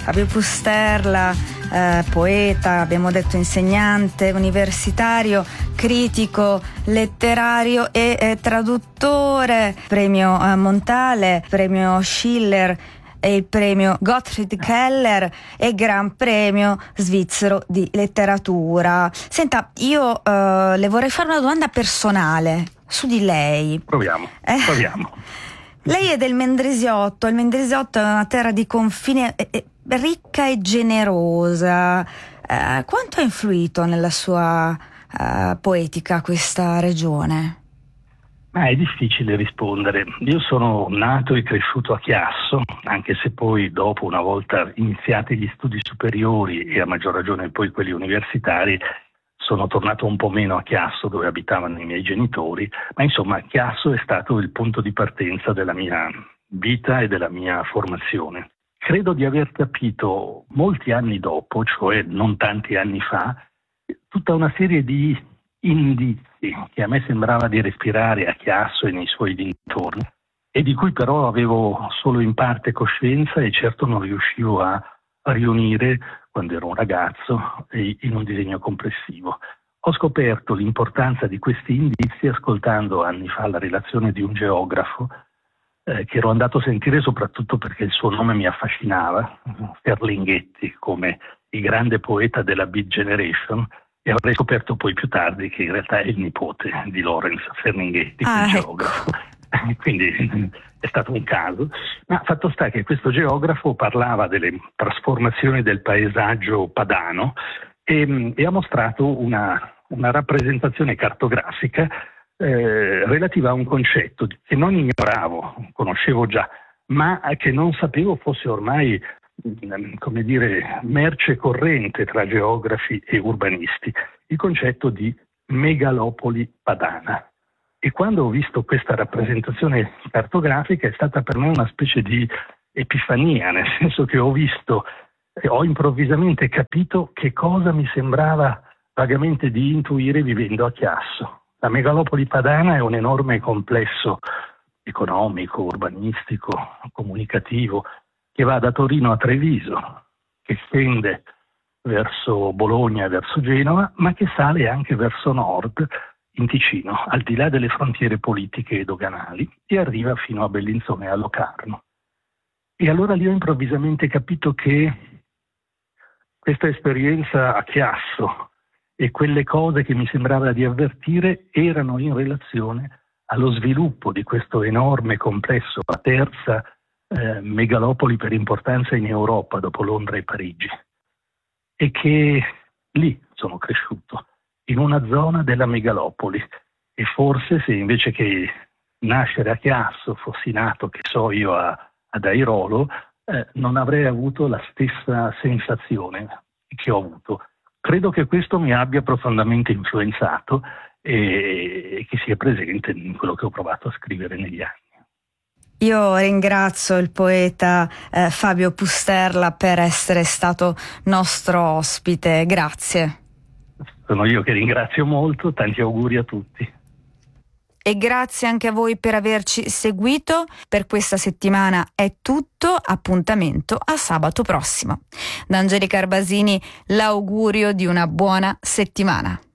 Fabio Pusterla, poeta, abbiamo detto insegnante universitario, critico letterario e traduttore, premio Montale, premio Schiller e il premio Gottfried Keller e Gran Premio Svizzero di letteratura. Senta, io le vorrei fare una domanda personale su di lei. Proviamo. Lei è del Mendrisiotto. Il Mendrisiotto è una terra di confine ricca e generosa. Quanto ha influito nella sua poetica questa regione? È difficile rispondere. Io sono nato e cresciuto a Chiasso, anche se poi dopo, una volta iniziati gli studi superiori e a maggior ragione poi quelli universitari, sono tornato un po' meno a Chiasso, dove abitavano i miei genitori, ma insomma Chiasso è stato il punto di partenza della mia vita e della mia formazione. Credo di aver capito molti anni dopo, cioè non tanti anni fa, tutta una serie di indizi che a me sembrava di respirare a Chiasso e nei suoi dintorni e di cui però avevo solo in parte coscienza e certo non riuscivo a riunire quando ero un ragazzo in un disegno complessivo. Ho scoperto l'importanza di questi indizi ascoltando anni fa la relazione di un geografo che ero andato a sentire soprattutto perché il suo nome mi affascinava, Ferlinghetti, come il grande poeta della Beat Generation. E avrei scoperto poi più tardi che in realtà è il nipote di Lawrence Ferlinghetti, il geografo. Quindi è stato un caso. Ma fatto sta che questo geografo parlava delle trasformazioni del paesaggio padano e ha mostrato una rappresentazione cartografica relativa a un concetto che non ignoravo, conoscevo già, ma che non sapevo fosse ormai merce corrente tra geografi e urbanisti, il concetto di megalopoli padana. E quando ho visto questa rappresentazione cartografica è stata per me una specie di epifania, nel senso che ho improvvisamente capito che cosa mi sembrava vagamente di intuire vivendo a Chiasso. La megalopoli padana è un enorme complesso economico, urbanistico, comunicativo, che va da Torino a Treviso, che scende verso Bologna e verso Genova, ma che sale anche verso nord, in Ticino, al di là delle frontiere politiche e doganali, e arriva fino a Bellinzona e a Locarno. E allora lì ho improvvisamente capito che questa esperienza a Chiasso e quelle cose che mi sembrava di avvertire erano in relazione allo sviluppo di questo enorme complesso, la terza megalopoli per importanza in Europa dopo Londra e Parigi, e che lì sono cresciuto, in una zona della megalopoli, e forse se invece che nascere a Chiasso fossi nato, che so io, ad Airolo, non avrei avuto la stessa sensazione che ho avuto. Credo che questo mi abbia profondamente influenzato e che sia presente in quello che ho provato a scrivere negli anni. Io ringrazio il poeta Fabio Pusterla per essere stato nostro ospite. Grazie. Sono io che ringrazio molto, tanti auguri a tutti. E grazie anche a voi per averci seguito. Per questa settimana è tutto, appuntamento a sabato prossimo. Da Angelica Arbasini l'augurio di una buona settimana.